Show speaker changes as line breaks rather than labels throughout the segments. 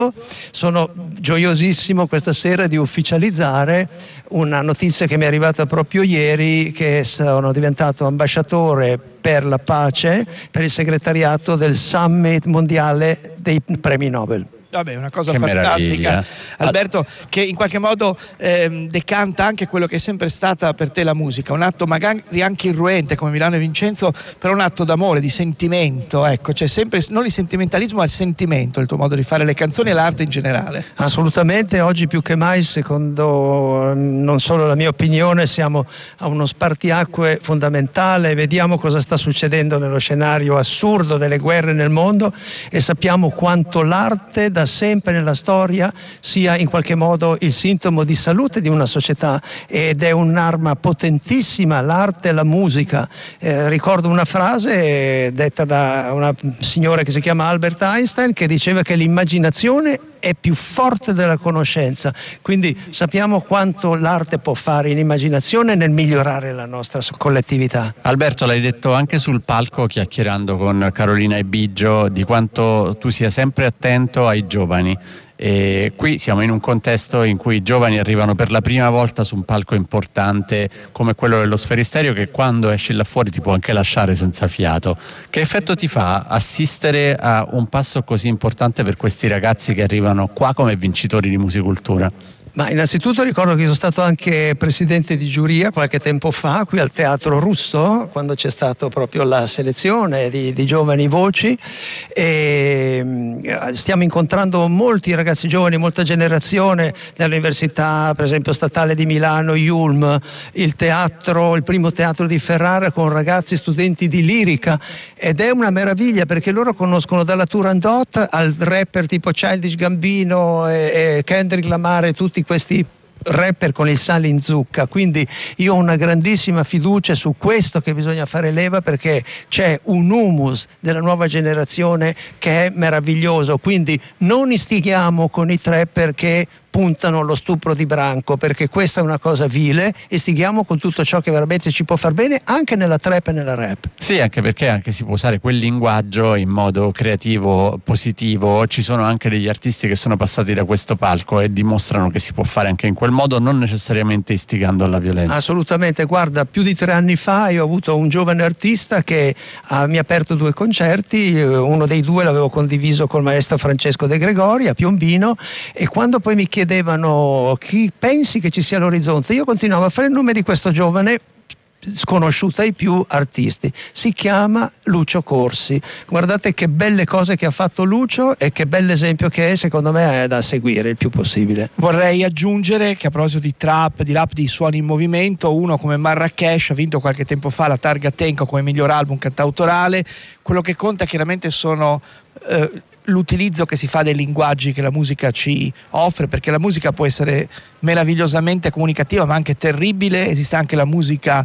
Sono gioiosissimo questa sera di ufficializzare una notizia che mi è arrivata proprio ieri, che sono diventato ambasciatore per la pace per il segretariato del Summit mondiale dei premi Nobel.
Vabbè, una cosa
che
fantastica,
meraviglia.
Alberto, che in qualche modo decanta anche quello che è sempre stata per te la musica, un atto magari anche irruente come Milano e Vincenzo, però un atto d'amore, di sentimento, ecco, c'è sempre non il sentimentalismo ma il sentimento, il tuo modo di fare le canzoni e l'arte in generale.
Assolutamente, oggi più che mai, secondo non solo la mia opinione, siamo a uno spartiacque fondamentale. Vediamo cosa sta succedendo nello scenario assurdo delle guerre nel mondo e sappiamo quanto l'arte da sempre nella storia sia in qualche modo il sintomo di salute di una società, ed è un'arma potentissima l'arte e la musica. Ricordo una frase detta da una signora che si chiama Albert Einstein, che diceva che l'immaginazione è più forte della conoscenza, quindi sappiamo quanto l'arte può fare in immaginazione nel migliorare la nostra collettività.
Alberto, l'hai detto anche sul palco chiacchierando con Carolina e Biggio di quanto tu sia sempre attento ai giovani. E qui siamo in un contesto in cui i giovani arrivano per la prima volta su un palco importante come quello dello Sferisterio, che quando esci là fuori ti può anche lasciare senza fiato. Che effetto ti fa assistere a un passo così importante per questi ragazzi che arrivano qua come vincitori di Musicultura?
Ma innanzitutto ricordo che sono stato anche presidente di giuria qualche tempo fa qui al Teatro Russo, quando c'è stata proprio la selezione di giovani voci, e stiamo incontrando molti ragazzi giovani, molta generazione dell'Università, per esempio statale di Milano, IULM, il primo teatro di Ferrara con ragazzi studenti di lirica, ed è una meraviglia perché loro conoscono dalla Turandot al rapper tipo Childish Gambino e Kendrick Lamar e tutti questi rapper con il sale in zucca. Quindi io ho una grandissima fiducia su questo, che bisogna fare leva, perché c'è un humus della nuova generazione che è meraviglioso. Quindi non istighiamo con i trapper che puntano allo stupro di branco, perché questa è una cosa vile. Istighiamo con tutto ciò che veramente ci può far bene anche nella trap e nella rap.
Sì, anche perché anche si può usare quel linguaggio in modo creativo, positivo. Ci sono anche degli artisti che sono passati da questo palco e dimostrano che si può fare anche in quel modo, non necessariamente istigando alla violenza.
Assolutamente, guarda, più di 3 anni fa io ho avuto un giovane artista che mi ha aperto 2 concerti, uno dei 2 l'avevo condiviso col maestro Francesco De Gregori a Piombino, e quando poi mi chiedevano chi pensi che ci sia all'orizzonte, io continuavo a fare il nome di questo giovane sconosciuto ai più artisti. Si chiama Lucio Corsi. Guardate che belle cose che ha fatto Lucio e che bell'esempio che è, secondo me è da seguire il più possibile.
Vorrei aggiungere che a proposito di trap, di rap, di suoni in movimento, uno come Marrakesh ha vinto qualche tempo fa la targa Tenco come miglior album cantautorale. Quello che conta chiaramente sono l'utilizzo che si fa dei linguaggi che la musica ci offre, perché la musica può essere meravigliosamente comunicativa ma anche terribile. Esiste anche la musica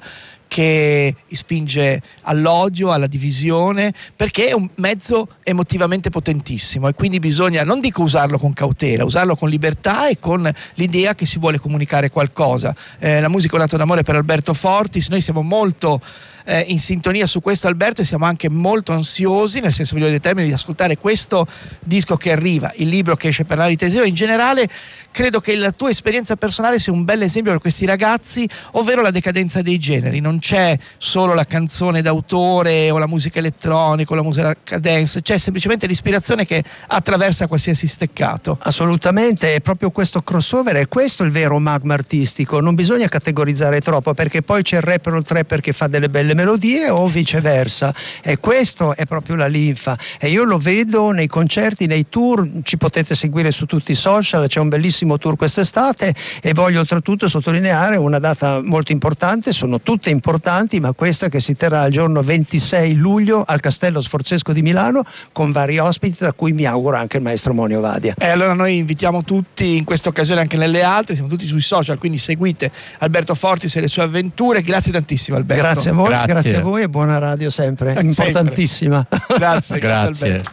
che spinge all'odio, alla divisione, perché è un mezzo emotivamente potentissimo, e quindi bisogna, non dico usarlo con cautela, usarlo con libertà e con l'idea che si vuole comunicare qualcosa. La musica è un atto d'amore per Alberto Fortis. Noi siamo molto in sintonia su questo, Alberto, e siamo anche molto ansiosi, nel senso migliore dei termini, di ascoltare questo disco che arriva, il libro che esce per l'Ari Teseo. In generale credo che la tua esperienza personale sia un bel esempio per questi ragazzi, ovvero la decadenza dei generi. Non c'è solo la canzone d'autore o la musica elettronica o la musica dance, c'è semplicemente l'ispirazione che attraversa qualsiasi steccato.
Assolutamente, è proprio questo crossover, è questo il vero magma artistico. Non bisogna categorizzare troppo, perché poi c'è il rapper o il trapper che fa delle belle melodie o viceversa, e questo è proprio la linfa, e io lo vedo nei concerti, nei tour. Ci potete seguire su tutti i social, c'è un bellissimo tour quest'estate, e voglio oltretutto sottolineare una data molto importante. Sono tutte importanti, ma questa che si terrà il giorno 26 luglio al Castello Sforzesco di Milano, con vari ospiti, tra cui mi auguro anche il maestro Monio Vadia.
Allora noi invitiamo tutti in questa occasione, anche nelle altre, siamo tutti sui social, quindi seguite Alberto Fortis e le sue avventure. Grazie tantissimo, Alberto.
Grazie a voi, grazie a voi, e buona radio sempre, importantissima.
Grazie, grazie Alberto.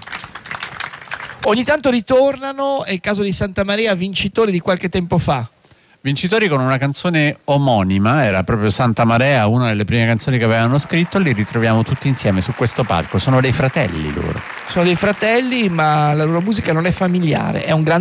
Ogni tanto ritornano, è il caso di Santa Maria, vincitori di qualche tempo fa.
Vincitori con una canzone omonima, era proprio Santa Marea, una delle prime canzoni che avevano scritto. Li ritroviamo tutti insieme su questo palco. Sono dei fratelli loro.
Sono dei fratelli, ma la loro musica non è familiare, è un grande